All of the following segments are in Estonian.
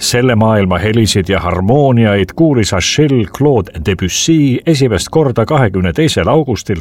Selle maailma helisid ja harmooniaid kuulis Achille Claude Debussy esimest korda 22. augustil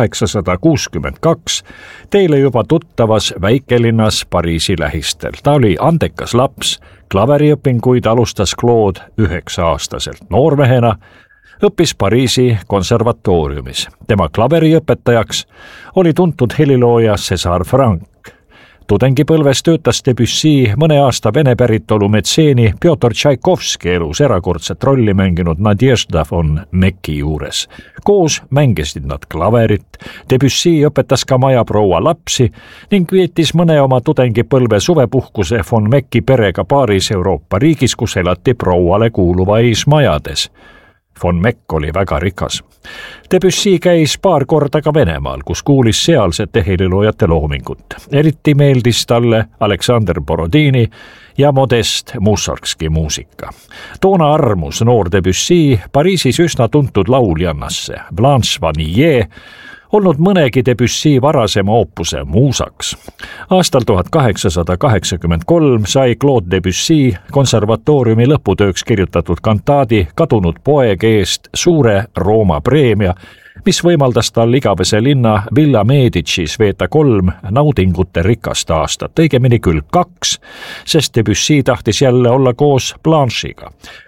1862 teile juba tuttavas väikelinnas Pariisi lähistel. Ta oli andekas laps, klaveriõpinguid alustas Claude 9-aastaselt. Noormehena õppis Pariisi konservatooriumis. Tema klaveriõpetajaks oli tuntud helilooja César Franck. Tudengipõlves töötas Debussy mõne aasta vene päritolu metseeni Pjotor Tšaikovski elus erakordset rolli mänginud Nadježda von Mecki juures. Koos mängisid nad klaverit, Debussy õpetas ka majaproua lapsi ning vietis mõne oma tudengipõlve suvepuhkuse von Mecki perega paaris Euroopa riigis, kus elati prouale kuuluvais majades. Von Meck oli väga rikas. Debussy käis paar korda ka Venemaal, kus kuulis sealsete heliloojate loomingut. Eriti meeldis talle Aleksander Borodini ja Modest Mussorgski muusika. Toona armus noor Debussy Pariisis üsna tuntud lauljannasse, Blanche Vanillier, olnud mõnegi Debussy varasema oopuse muusaks. Aastal 1883 sai Claude Debussy konservatooriumi lõputööks kirjutatud kantaadi Kadunud poeg eest suure Rooma preemia, mis võimaldas tal igavese linna Villa Medicis veeta 3 naudingute rikast aastat, õigemini küll 2, sest Debussy tahtis jälle olla koos Blanche'iga.